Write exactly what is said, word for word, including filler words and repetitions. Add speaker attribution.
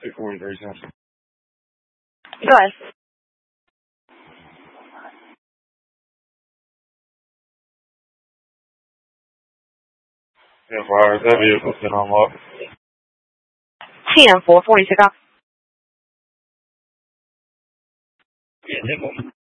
Speaker 1: eight forty-three Central.
Speaker 2: Go ahead.
Speaker 1: ten four hours, that vehicle been unlocked.
Speaker 2: ten four forty-six.
Speaker 1: Yeah,